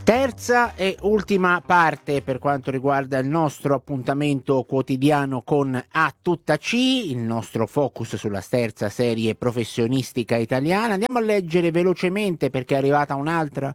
Terza e ultima parte per quanto riguarda il nostro appuntamento quotidiano con A Tutta C, il nostro focus sulla terza serie professionistica italiana. Andiamo a leggere velocemente perché è arrivata un'altra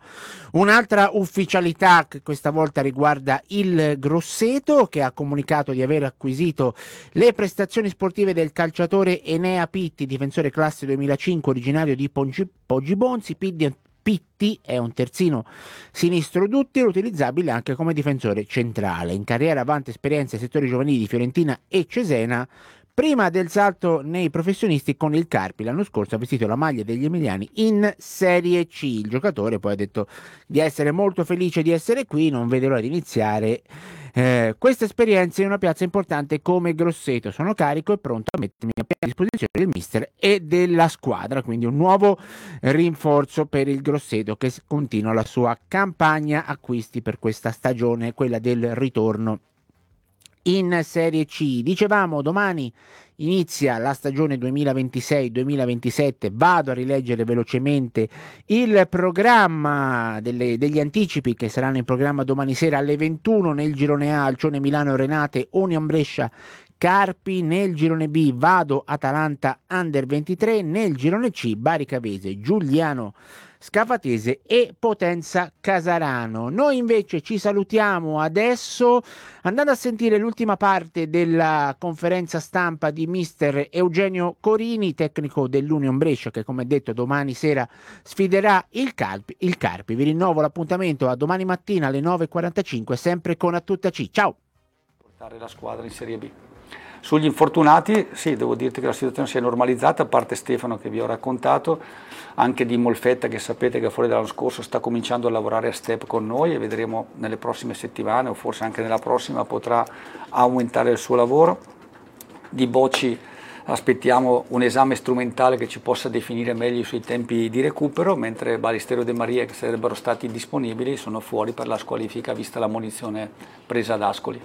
ufficialità che questa volta riguarda il Grosseto, che ha comunicato di aver acquisito le prestazioni sportive del calciatore Enea Pitti, difensore classe 2005 originario di Poggibonsi. Pitti è un terzino sinistro duttile utilizzabile anche come difensore centrale. In carriera vanta esperienze ai settori giovanili di Fiorentina e Cesena. Prima del salto nei professionisti con il Carpi, l'anno scorso ha vestito la maglia degli emiliani in Serie C. Il giocatore poi ha detto di essere molto felice di essere qui, non vede l'ora di iniziare questa esperienza in una piazza importante come Grosseto. Sono carico e pronto a mettermi a piena disposizione del mister e della squadra, quindi un nuovo rinforzo per il Grosseto che continua la sua campagna acquisti per questa stagione, quella del ritorno in Serie C. Dicevamo, domani inizia la stagione 2026-2027. Vado a rileggere velocemente il programma degli anticipi che saranno in programma domani sera alle 21 nel girone A: Alcione Milano Renate, Union Brescia Carpi. Nel girone B Vado Atalanta Under 23, nel girone C Bari Cavese Giuliano Scafatese e Potenza Casarano. Noi invece ci salutiamo adesso andando a sentire l'ultima parte della conferenza stampa di mister Eugenio Corini, tecnico dell'Union Brescia, che come detto domani sera sfiderà il Carpi. Vi rinnovo l'appuntamento a domani mattina alle 9:45 sempre con A Tutta C. Ciao! Portare la squadra in Serie B. Sugli infortunati, sì, devo dirti che la situazione si è normalizzata, a parte Stefano che vi ho raccontato, anche di Molfetta che sapete che fuori dall'anno scorso sta cominciando a lavorare a step con noi e vedremo nelle prossime settimane o forse anche nella prossima potrà aumentare il suo lavoro. Di Bocci aspettiamo un esame strumentale che ci possa definire meglio sui tempi di recupero, mentre Balistero e De Maria, che sarebbero stati disponibili, sono fuori per la squalifica vista la munizione presa ad Ascoli.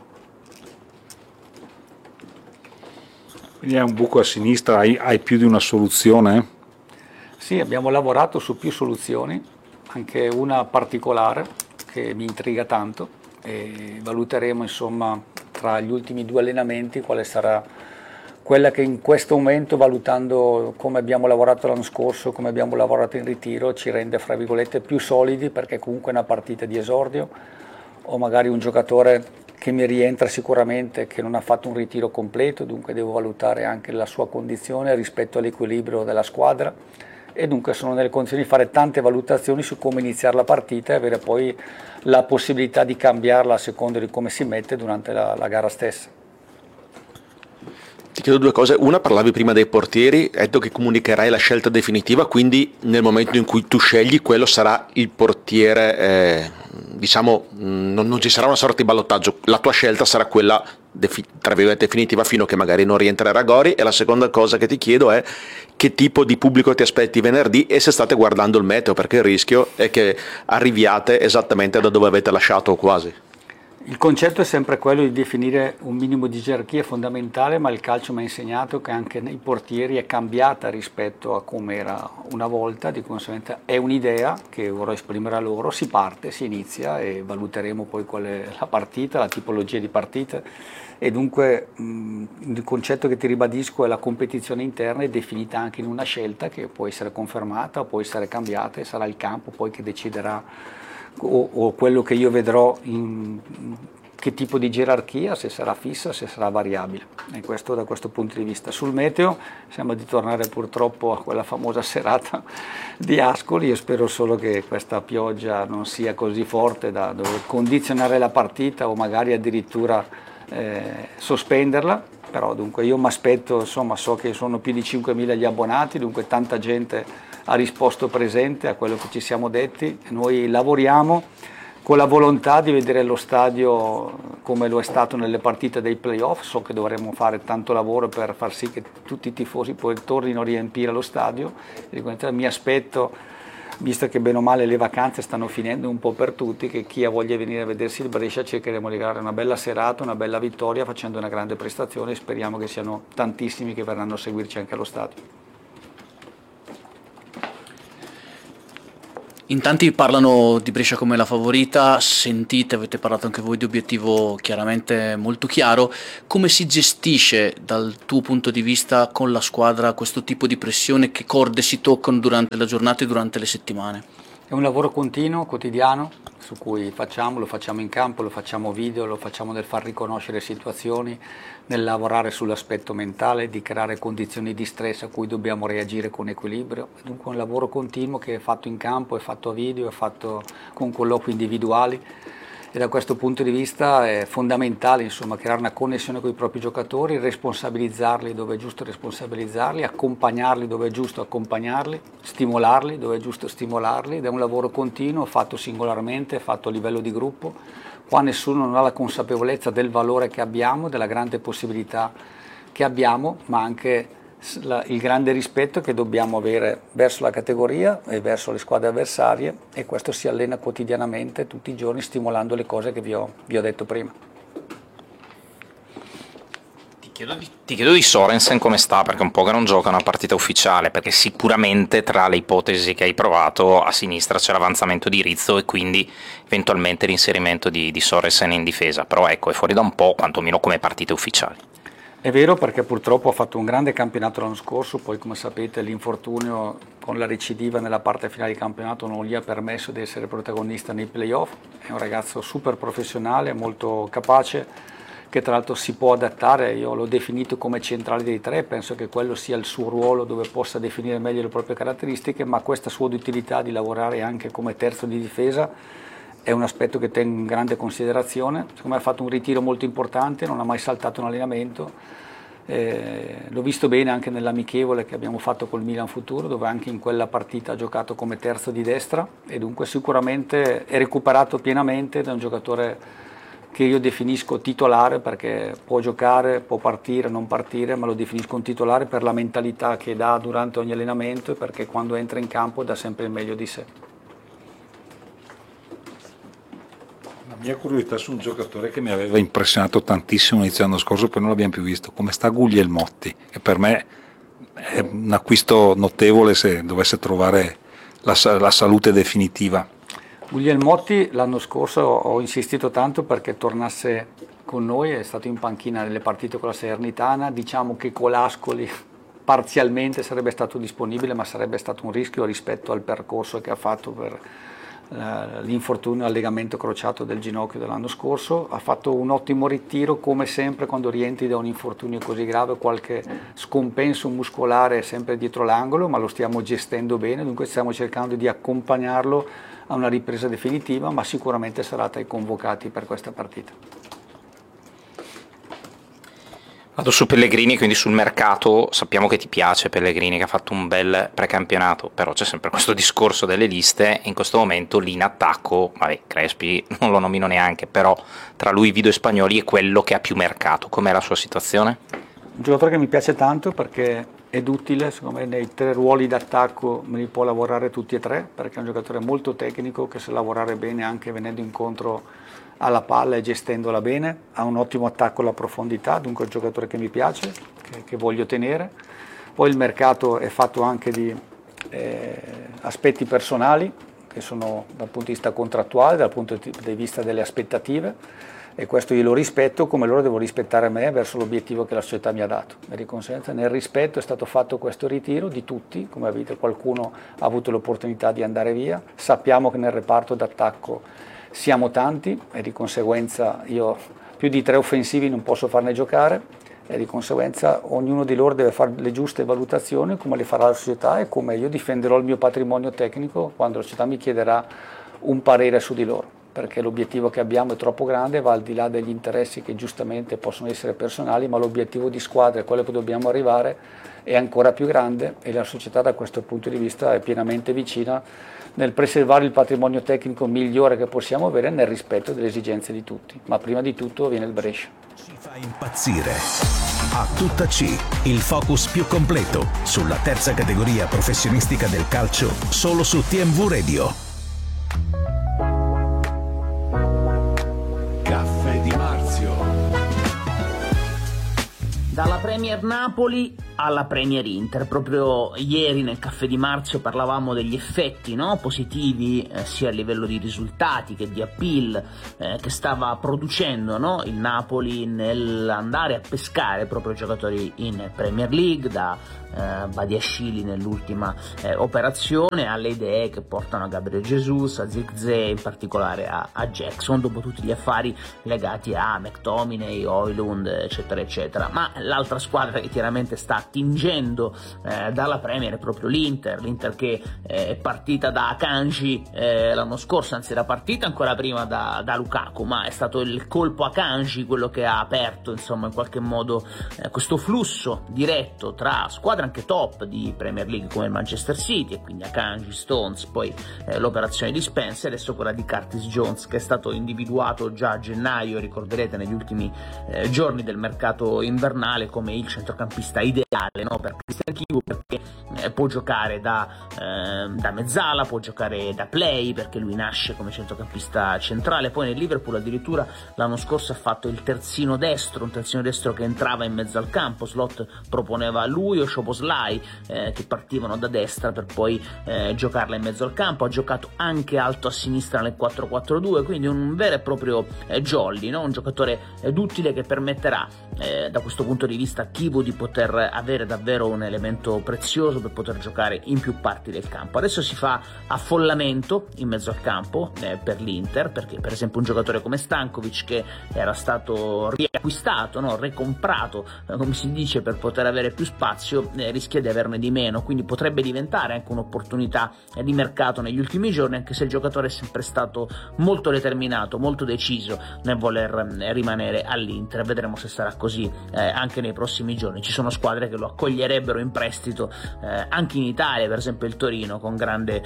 Quindi è un buco a sinistra, hai più di una soluzione? Sì, abbiamo lavorato su più soluzioni, anche una particolare che mi intriga tanto e valuteremo insomma tra gli ultimi 2 allenamenti quale sarà quella che in questo momento, valutando come abbiamo lavorato l'anno scorso, come abbiamo lavorato in ritiro, ci rende fra virgolette più solidi, perché comunque è una partita di esordio o magari un giocatore che mi rientra sicuramente, che non ha fatto un ritiro completo, dunque devo valutare anche la sua condizione rispetto all'equilibrio della squadra e dunque sono nelle condizioni di fare tante valutazioni su come iniziare la partita e avere poi la possibilità di cambiarla a seconda di come si mette durante la gara stessa. Ti chiedo 2 cose. Una, parlavi prima dei portieri, hai detto che comunicherai la scelta definitiva, quindi nel momento in cui tu scegli quello sarà il portiere, diciamo non ci sarà una sorta di ballottaggio, la tua scelta sarà quella tra virgolette definitiva fino a che magari non rientrerà Gori. E la seconda cosa che ti chiedo è che tipo di pubblico ti aspetti venerdì e se state guardando il meteo, perché il rischio è che arriviate esattamente da dove avete lasciato o quasi. Il concetto è sempre quello di definire un minimo di gerarchia fondamentale, ma il calcio mi ha insegnato che anche nei portieri è cambiata rispetto a come era una volta, di conseguenza è un'idea che vorrò esprimere a loro, si parte, si inizia e valuteremo poi qual è la partita, la tipologia di partita e dunque il concetto che ti ribadisco è la competizione interna è definita anche in una scelta che può essere confermata, può essere cambiata e sarà il campo poi che deciderà o quello che io vedrò in che tipo di gerarchia, se sarà fissa, se sarà variabile. E questo da questo punto di vista. Sul meteo sembra di tornare purtroppo a quella famosa serata di Ascoli, io spero solo che questa pioggia non sia così forte da dover condizionare la partita o magari addirittura sospenderla, però dunque io mi aspetto, insomma so che sono più di 5.000 gli abbonati, dunque tanta gente ha risposto presente a quello che ci siamo detti. Noi lavoriamo con la volontà di vedere lo stadio come lo è stato nelle partite dei playoff. So che dovremmo fare tanto lavoro per far sì che tutti i tifosi poi tornino a riempire lo stadio. Mi aspetto, visto che bene o male le vacanze stanno finendo un po' per tutti, che chi ha voglia di venire a vedersi il Brescia cercheremo di dare una bella serata, una bella vittoria facendo una grande prestazione e speriamo che siano tantissimi che verranno a seguirci anche allo stadio. In tanti parlano di Brescia come la favorita, avete parlato anche voi di obiettivo chiaramente molto chiaro. Come si gestisce dal tuo punto di vista con la squadra questo tipo di pressione? Che corde si toccano durante la giornata e durante le settimane? È un lavoro continuo, quotidiano, su cui lo facciamo in campo, lo facciamo video, lo facciamo nel far riconoscere situazioni, nel lavorare sull'aspetto mentale, di creare condizioni di stress a cui dobbiamo reagire con equilibrio. Dunque un lavoro continuo che è fatto in campo, è fatto a video, è fatto con colloqui individuali e da questo punto di vista è fondamentale creare una connessione con i propri giocatori, responsabilizzarli dove è giusto responsabilizzarli, accompagnarli dove è giusto accompagnarli, stimolarli dove è giusto stimolarli ed è un lavoro continuo fatto singolarmente, fatto a livello di gruppo. Qua nessuno non ha la consapevolezza del valore che abbiamo, della grande possibilità che abbiamo, ma anche il grande rispetto che dobbiamo avere verso la categoria e verso le squadre avversarie e questo si allena quotidianamente, tutti i giorni, stimolando le cose che vi ho detto prima. Ti chiedo di Sorensen come sta, perché un po' che non gioca una partita ufficiale, perché sicuramente tra le ipotesi che hai provato a sinistra c'è l'avanzamento di Rizzo e quindi eventualmente l'inserimento di Sorensen in difesa, però ecco, è fuori da un po', quantomeno come partite ufficiali. È vero, perché purtroppo ha fatto un grande campionato l'anno scorso, poi come sapete l'infortunio con la recidiva nella parte finale di campionato non gli ha permesso di essere protagonista nei playoff. È un ragazzo super professionale, molto capace, che tra l'altro si può adattare. Io l'ho definito come centrale dei tre, penso che quello sia il suo ruolo dove possa definire meglio le proprie caratteristiche, ma questa sua utilità di lavorare anche come terzo di difesa è un aspetto che tengo in grande considerazione. Secondo me ha fatto un ritiro molto importante, non ha mai saltato un allenamento, l'ho visto bene anche nell'amichevole che abbiamo fatto col Milan Futuro, dove anche in quella partita ha giocato come terzo di destra e dunque sicuramente è recuperato pienamente da un giocatore che io definisco titolare, perché può giocare, può partire, non partire, ma lo definisco un titolare per la mentalità che dà durante ogni allenamento e perché quando entra in campo dà sempre il meglio di sé. La mia curiosità su un giocatore che mi aveva impressionato tantissimo inizio l'anno scorso, poi non l'abbiamo più visto, come sta Guglielmotti, che per me è un acquisto notevole se dovesse trovare la salute definitiva. Guglielmotti l'anno scorso ho insistito tanto perché tornasse con noi, è stato in panchina nelle partite con la Salernitana, diciamo che Colascoli parzialmente sarebbe stato disponibile, ma sarebbe stato un rischio rispetto al percorso che ha fatto per l'infortunio al legamento crociato del ginocchio dell'anno scorso. Ha fatto un ottimo ritiro, come sempre quando rientri da un infortunio così grave qualche scompenso muscolare è sempre dietro l'angolo, ma lo stiamo gestendo bene, dunque stiamo cercando di accompagnarlo a una ripresa definitiva, ma sicuramente sarà tra i convocati per questa partita. Vado su Pellegrini, quindi sul mercato. Sappiamo che ti piace Pellegrini, che ha fatto un bel precampionato, però c'è sempre questo discorso delle liste. In questo momento lì in attacco, Crespi non lo nomino neanche, però tra lui, Vido e Spagnoli è quello che ha più mercato. Com'è la sua situazione? Un giocatore che mi piace tanto perché è duttile, secondo me nei tre ruoli d'attacco me li può lavorare tutti e tre, perché è un giocatore molto tecnico che sa lavorare bene anche venendo incontro alla palla e gestendola bene, ha un ottimo attacco alla profondità, dunque è un giocatore che mi piace, che voglio tenere. Poi il mercato è fatto anche di aspetti personali che sono dal punto di vista contrattuale, dal punto di vista delle aspettative, e questo io lo rispetto come loro devo rispettare me verso l'obiettivo che la società mi ha dato, e di conseguenza nel rispetto è stato fatto questo ritiro di tutti, come vedete qualcuno ha avuto l'opportunità di andare via. Sappiamo che nel reparto d'attacco siamo tanti e di conseguenza io più di tre offensivi non posso farne giocare, e di conseguenza ognuno di loro deve fare le giuste valutazioni come le farà la società e come io difenderò il mio patrimonio tecnico quando la società mi chiederà un parere su di loro, perché l'obiettivo che abbiamo è troppo grande, va al di là degli interessi che giustamente possono essere personali, ma l'obiettivo di squadra è quello che dobbiamo arrivare è ancora più grande, e la società da questo punto di vista è pienamente vicina nel preservare il patrimonio tecnico migliore che possiamo avere nel rispetto delle esigenze di tutti, ma prima di tutto viene il Brescia. Ci fa impazzire. A tutta C, il focus più completo sulla terza categoria professionistica del calcio, solo su TMV Radio. Caffè di Marzio. Dalla Premier Napoli alla Premier Inter. Proprio ieri nel Caffè di Marzio parlavamo degli effetti, no? Positivi sia a livello di risultati che di appeal che stava producendo, no? Il Napoli nell'andare a pescare proprio giocatori in Premier League, da Badiashile nell'ultima operazione alle idee che portano a Gabriel Jesus, a Zirkzee, in particolare a Jackson, dopo tutti gli affari legati a McTominay, Højlund, eccetera eccetera. Ma l'altra squadra che chiaramente sta attingendo dalla Premier è proprio l'Inter che è partita da Akanji l'anno scorso, anzi era partita ancora prima da Lukaku, ma è stato il colpo Akanji quello che ha aperto insomma in qualche modo questo flusso diretto tra squadre anche top di Premier League come il Manchester City, e quindi Akanji, Stones, poi l'operazione di Spencer, adesso quella di Curtis Jones, che è stato individuato già a gennaio, ricorderete, negli ultimi giorni del mercato invernale come il centrocampista ideale, no, per Christian Chivu, perché può giocare da mezzala, può giocare da play, perché lui nasce come centrocampista centrale. Poi nel Liverpool addirittura l'anno scorso ha fatto il terzino destro, un terzino destro che entrava in mezzo al campo. Slot proponeva a lui o Szoboszlai che partivano da destra per poi giocarla in mezzo al campo. Ha giocato anche alto a sinistra nel 4-4-2, quindi un vero e proprio jolly, no? Un giocatore duttile che permetterà da questo punto di vista a Chivu di poter avere davvero un elemento prezioso per poter giocare in più parti del campo. Adesso si fa affollamento in mezzo al campo per l'Inter, perché per esempio un giocatore come Stankovic, che era stato riacquistato, no? Recomprato, come si dice, per poter avere più spazio, rischia di averne di meno, quindi potrebbe diventare anche un'opportunità di mercato negli ultimi giorni, anche se il giocatore è sempre stato molto determinato, molto deciso nel voler rimanere all'Inter. Vedremo se sarà così anche nei prossimi giorni. Ci sono squadre che lo accoglierebbero in prestito anche in Italia, per esempio il Torino, con grande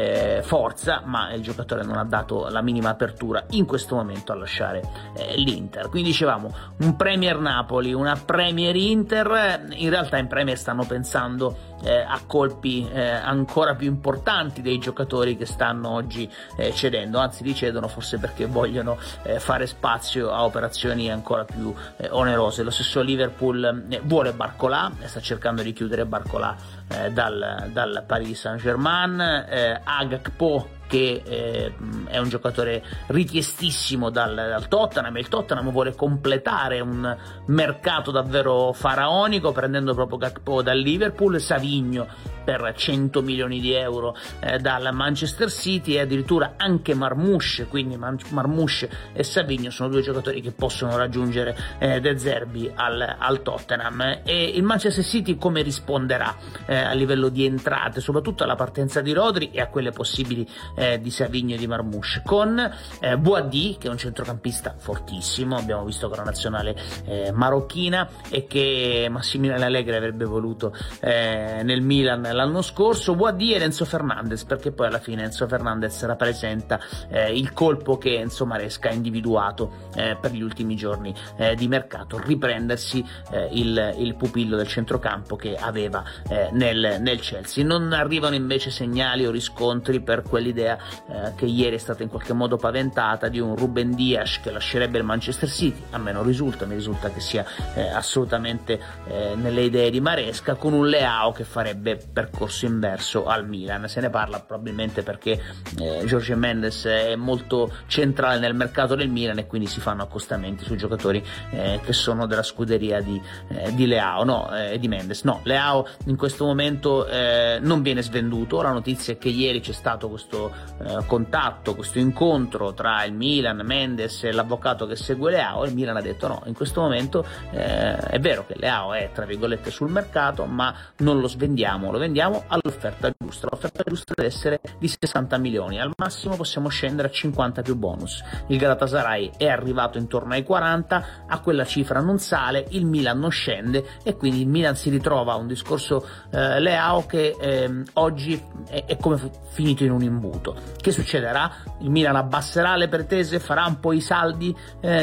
forza, ma il giocatore non ha dato la minima apertura in questo momento a lasciare l'Inter. Quindi dicevamo un Premier Napoli, una Premier Inter. In realtà in Premier stanno pensando a colpi ancora più importanti dei giocatori che stanno oggi cedendo, anzi li cedono forse perché vogliono fare spazio a operazioni ancora più onerose. Lo stesso Liverpool vuole Barcola, sta cercando di chiudere Barcola dal Paris Saint-Germain. Gakpo, che è un giocatore richiestissimo dal Tottenham, e il Tottenham vuole completare un mercato davvero faraonico prendendo proprio Gakpo dal Liverpool, Savigno per 100 milioni di euro dal Manchester City, e addirittura anche Marmoush. Quindi Marmoush e Savigno sono due giocatori che possono raggiungere De Zerbi al Tottenham. E il Manchester City come risponderà a livello di entrate, soprattutto alla partenza di Rodri e a quelle possibili di Savigno e di Marmoush, con Boadi, che è un centrocampista fortissimo, abbiamo visto con la nazionale marocchina, e che Massimiliano Allegri avrebbe voluto nel Milan l'anno scorso. Boadi ed Enzo Fernandez, perché poi alla fine Enzo Fernandez rappresenta il colpo che Enzo Maresca ha individuato per gli ultimi giorni di mercato, riprendersi il pupillo del centrocampo che aveva nel Chelsea. Non arrivano invece segnali o riscontri per quell'idea che ieri è stata in qualche modo paventata di un Ruben Dias che lascerebbe il Manchester City. A me non risulta, mi risulta che sia assolutamente nelle idee di Maresca, con un Leao che farebbe percorso inverso al Milan. Se ne parla probabilmente perché Jorge Mendes è molto centrale nel mercato del Milan, e quindi si fanno accostamenti su giocatori che sono della scuderia di Leao, di Mendes. No, Leao in questo momento non viene svenduto. La notizia è che ieri c'è stato questo contatto, questo incontro tra il Milan, Mendes e l'avvocato che segue Leao. Il Milan ha detto no, in questo momento è vero che Leao è tra virgolette sul mercato, ma non lo svendiamo, lo vendiamo all'offerta giusta. L'offerta giusta deve essere di 60 milioni, al massimo possiamo scendere a 50 più bonus. Il Galatasaray è arrivato intorno ai 40, a quella cifra non sale, il Milan non scende, e quindi il Milan si ritrova a un discorso Leao che oggi è come finito in un imbuto. Che succederà? Il Milan abbasserà le pretese, farà un po' i saldi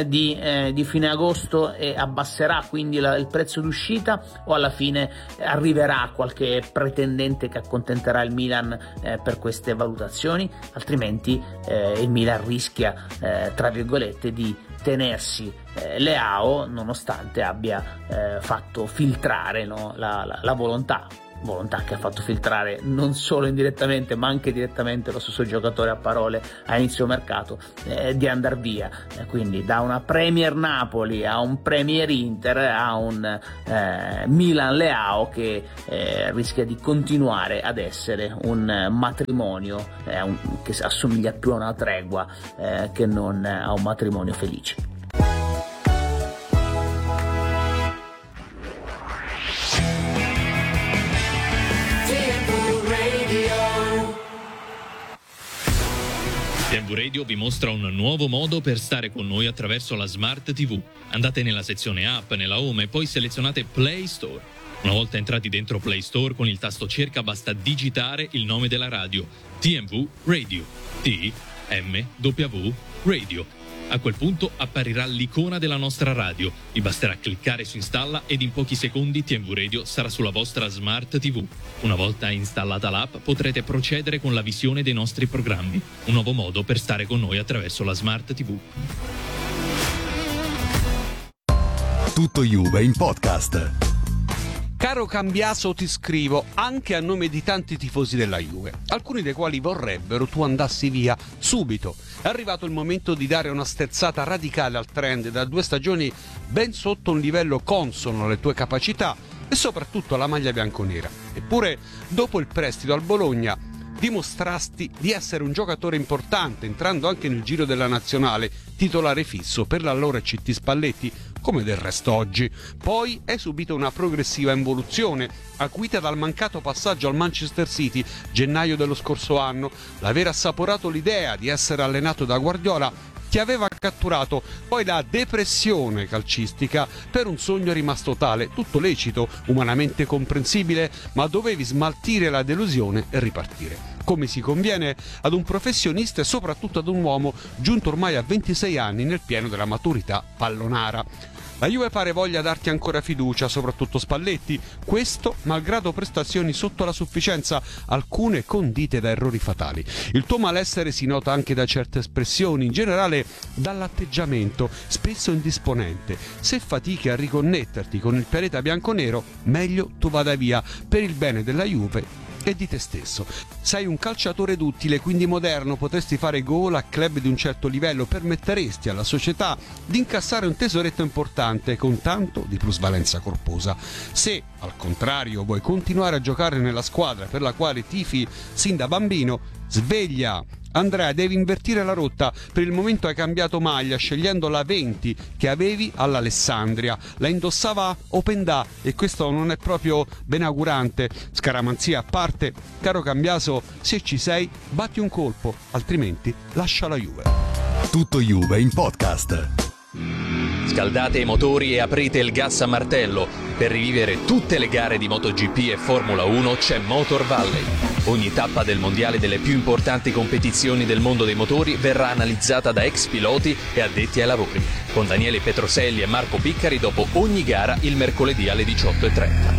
di fine agosto e abbasserà quindi il prezzo d'uscita, o alla fine arriverà qualche pretendente che accontenterà il Milan per queste valutazioni? Altrimenti il Milan rischia tra virgolette di tenersi Leao, nonostante abbia fatto filtrare, no, la volontà che ha fatto filtrare non solo indirettamente ma anche direttamente lo stesso giocatore a parole a inizio mercato, di andare via. Quindi da una Premier Napoli a un Premier Inter a un Milan Leao che rischia di continuare ad essere un matrimonio che assomiglia più a una tregua che non a un matrimonio felice. TMV Radio vi mostra un nuovo modo per stare con noi attraverso la Smart TV. Andate nella sezione app, nella home e poi selezionate Play Store. Una volta entrati dentro Play Store, con il tasto cerca basta digitare il nome della radio: TMV Radio. TMW Radio. A quel punto apparirà l'icona della nostra radio. Vi basterà cliccare su installa ed in pochi secondi TMV Radio sarà sulla vostra Smart TV. Una volta installata l'app potrete procedere con la visione dei nostri programmi. Un nuovo modo per stare con noi attraverso la Smart TV. Tutto Juve in podcast. Caro Cambiaso, ti scrivo anche a nome di tanti tifosi della Juve, alcuni dei quali vorrebbero tu andassi via subito. È arrivato il momento di dare una sterzata radicale al trend da 2 stagioni ben sotto un livello consono alle tue capacità e soprattutto alla maglia bianconera. Eppure, dopo il prestito al Bologna, dimostrasti di essere un giocatore importante, entrando anche nel giro della nazionale, titolare fisso per l'allora CT Spalletti, come del resto oggi. Poi hai subito una progressiva involuzione, acuita dal mancato passaggio al Manchester City gennaio dello scorso anno. L'aver assaporato l'idea di essere allenato da Guardiola ti aveva catturato, poi la depressione calcistica per un sogno rimasto tale, tutto lecito, umanamente comprensibile, ma dovevi smaltire la delusione e ripartire, come si conviene ad un professionista e soprattutto ad un uomo giunto ormai a 26 anni nel pieno della maturità pallonara. La Juve pare voglia darti ancora fiducia, soprattutto Spalletti, questo malgrado prestazioni sotto la sufficienza, alcune condite da errori fatali. Il tuo malessere si nota anche da certe espressioni, in generale dall'atteggiamento, spesso indisponente. Se fatichi a riconnetterti con il pianeta bianconero, meglio tu vada via, per il bene della Juve e di te stesso. Sei un calciatore duttile, quindi moderno, potresti fare gol a club di un certo livello, permetteresti alla società di incassare un tesoretto importante con tanto di plusvalenza corposa. Se, al contrario, vuoi continuare a giocare nella squadra per la quale tifi sin da bambino, sveglia! Andrea, devi invertire la rotta. Per il momento hai cambiato maglia, scegliendo la 20 che avevi all'Alessandria. La indossava Openda e questo non è proprio benaugurante. Scaramanzia a parte, caro Cambiaso, se ci sei, batti un colpo, altrimenti lascia la Juve. Tutto Juve in podcast. Scaldate i motori e aprite il gas a martello. Per rivivere tutte le gare di MotoGP e Formula 1 c'è Motor Valley. Ogni tappa del mondiale delle più importanti competizioni del mondo dei motori verrà analizzata da ex piloti e addetti ai lavori, con Daniele Petroselli e Marco Piccari dopo ogni gara il mercoledì alle 18:30.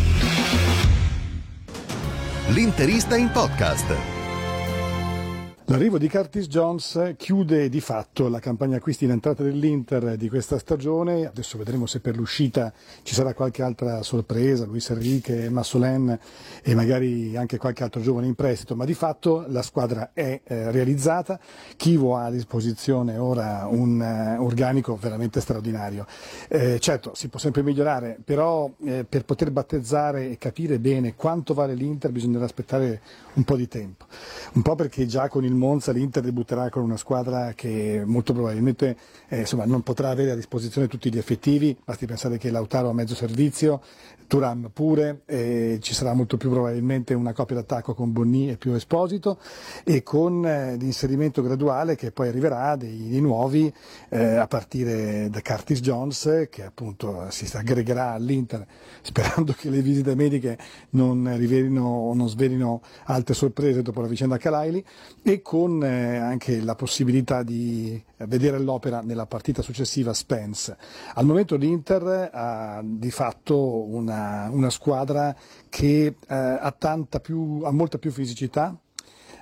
L'interista in podcast. L'arrivo di Curtis Jones chiude di fatto la campagna acquisti in entrata dell'Inter di questa stagione. Adesso vedremo se per l'uscita ci sarà qualche altra sorpresa, Luis Enrique, Massolen e magari anche qualche altro giovane in prestito, ma di fatto la squadra è realizzata. Chievo ha a disposizione ora un organico veramente straordinario. Certo, si può sempre migliorare, però per poter battezzare e capire bene quanto vale l'Inter bisognerà aspettare un po' di tempo. Un po' perché già con il Monza l'Inter debutterà con una squadra che molto probabilmente non potrà avere a disposizione tutti gli effettivi. Basti pensare che Lautaro ha mezzo servizio, Thuram pure, ci sarà molto più probabilmente una coppia d'attacco con Bonni e più Esposito, e con l'inserimento graduale che poi arriverà dei nuovi, a partire da Curtis Jones, che appunto si aggregherà all'Inter, sperando che le visite mediche non rivelino o non svelino altre sorprese dopo la vicenda Calaili, e con anche la possibilità di vedere all'opera nella partita successiva Spence. Al momento l'Inter ha di fatto una squadra che ha molta più fisicità,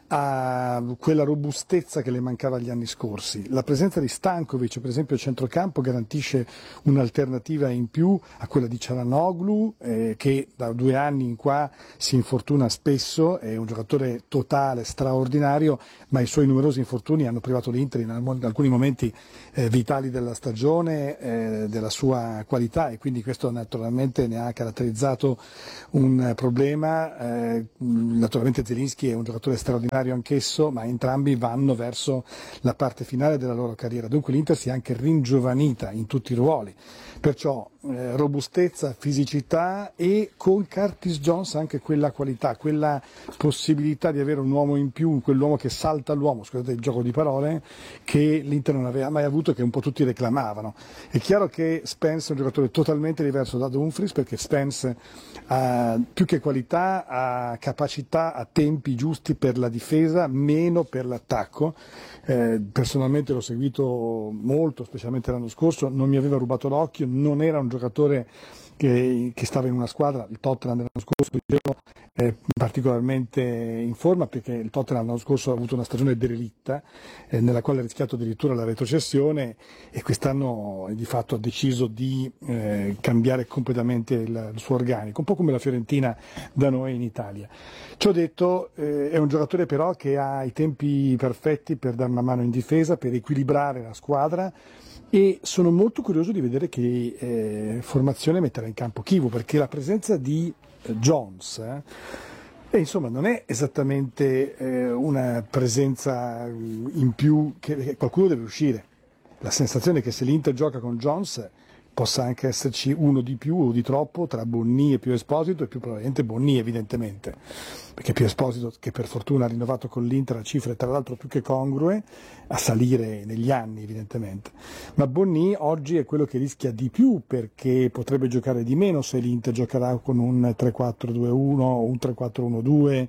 ha quella robustezza che le mancava gli anni scorsi. La presenza di Stankovic, per esempio, a centrocampo garantisce un'alternativa in più a quella di Çalhanoğlu, che da 2 anni in qua si infortuna spesso, è un giocatore totale, straordinario, ma i suoi numerosi infortuni hanno privato l'Inter in alcuni momenti vitali della stagione, della sua qualità, e quindi questo naturalmente ne ha caratterizzato un problema. Naturalmente Zielinski è un giocatore straordinario anch'esso, ma entrambi vanno verso la parte finale della loro carriera, dunque l'Inter si è anche ringiovanita in tutti i ruoli, perciò robustezza, fisicità, e con Curtis Jones anche quella qualità, quella possibilità di avere un uomo in più, quell'uomo che salta l'uomo, scusate il gioco di parole, che l'Inter non aveva mai avuto e che un po' tutti reclamavano. È chiaro che Spence è un giocatore totalmente diverso da Dumfries, perché Spence ha più che qualità, ha capacità, ha tempi giusti per la difesa, meno per l'attacco. Personalmente l'ho seguito molto, specialmente l'anno scorso, non mi aveva rubato l'occhio, non era un giocatore che stava in una squadra, il Tottenham dell'anno scorso, particolarmente in forma, perché il Tottenham l'anno scorso ha avuto una stagione derelitta, nella quale ha rischiato addirittura la retrocessione, e quest'anno di fatto ha deciso di cambiare completamente il suo organico, un po' come la Fiorentina da noi in Italia. Ciò detto, è un giocatore però che ha i tempi perfetti per dare una mano in difesa, per equilibrare la squadra, e sono molto curioso di vedere che formazione metterà in campo Chivu, perché la presenza di Jones insomma non è esattamente una presenza in più, che qualcuno deve uscire. La sensazione è che se l'Inter gioca con Jones possa anche esserci uno di più o di troppo tra Bonni e Pio Esposito, e più probabilmente Bonni evidentemente, perché Pio Esposito, che per fortuna ha rinnovato con l'Inter a cifre tra l'altro più che congrue, a salire negli anni evidentemente, ma Bonni oggi è quello che rischia di più, perché potrebbe giocare di meno se l'Inter giocherà con un 3-4-2-1 o un 3-4-1-2,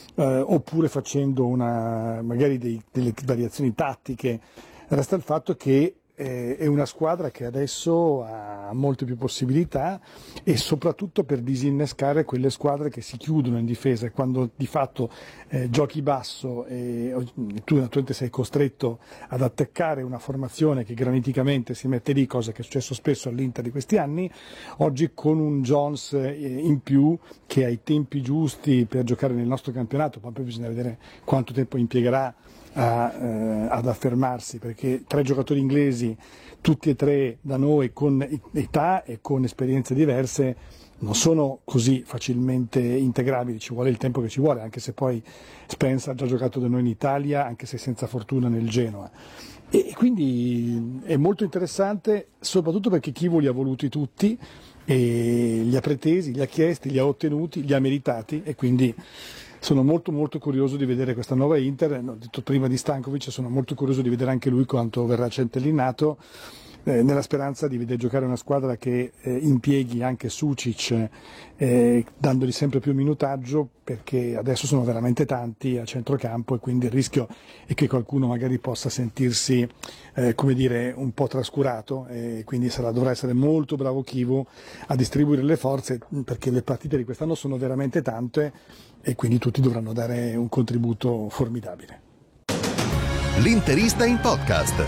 oppure facendo magari delle variazioni tattiche. Resta il fatto che è una squadra che adesso ha molte più possibilità, e soprattutto per disinnescare quelle squadre che si chiudono in difesa, e quando di fatto giochi basso e tu naturalmente sei costretto ad attaccare una formazione che graniticamente si mette lì, cosa che è successo spesso all'Inter di questi anni. Oggi con un Jones in più che ha i tempi giusti per giocare nel nostro campionato, poi bisogna vedere quanto tempo impiegherà ad affermarsi, perché 3 giocatori inglesi, tutti e 3 da noi, con età e con esperienze diverse, non sono così facilmente integrabili, ci vuole il tempo che ci vuole, anche se poi Spence ha già giocato da noi in Italia, anche se senza fortuna nel Genoa. E quindi è molto interessante, soprattutto perché Chivu li ha voluti tutti, e li ha pretesi, li ha chiesti, li ha ottenuti, li ha meritati, e quindi sono molto molto curioso di vedere questa nuova Inter. Ho detto prima di Stankovic, sono molto curioso di vedere anche lui quanto verrà centellinato, nella speranza di vedere giocare una squadra che impieghi anche Sucic, dandogli sempre più minutaggio, perché adesso sono veramente tanti a centrocampo, e quindi il rischio è che qualcuno magari possa sentirsi come dire un po' trascurato, e quindi dovrà essere molto bravo Chivu a distribuire le forze, perché le partite di quest'anno sono veramente tante, e quindi tutti dovranno dare un contributo formidabile. L'Interista in podcast.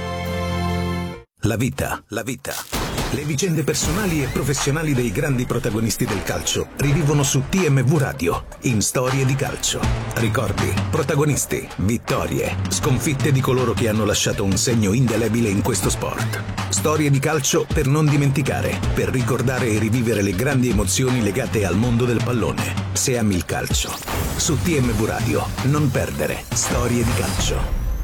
La vita. Le vicende personali e professionali dei grandi protagonisti del calcio rivivono su TMV Radio in Storie di Calcio. Ricordi, protagonisti, vittorie, sconfitte di coloro che hanno lasciato un segno indelebile in questo sport. Storie di calcio per non dimenticare, per ricordare e rivivere le grandi emozioni legate al mondo del pallone. Se ami il calcio. Su TMV Radio, non perdere Storie di Calcio.